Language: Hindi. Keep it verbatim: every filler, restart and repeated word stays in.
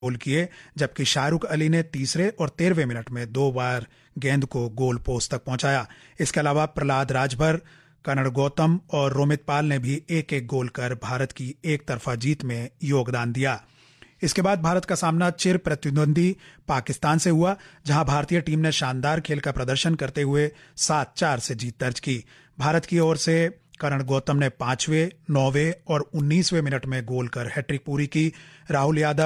गोल किए, जबकि शाहरुख अली ने तीसरे और तेरहवें मिनट में दो बार गेंद को गोल पोस्ट तक पहुंचाया। इसके अलावा प्रहलाद राजभर, करण गौतम और रोमित पाल ने भी एक एक गोल कर भारत की एक तरफा जीत में योगदान दिया। इसके बाद भारत का सामना चिर प्रतिद्वंदी पाकिस्तान से हुआ, जहां भारतीय टीम ने शानदार खेल का प्रदर्शन करते हुए सात चार से जीत दर्ज की। भारत की ओर से करण गौतम ने पांचवें, नौवें और उन्नीसवें मिनट में गोल कर हैट्रिक पूरी की। राहुल यादव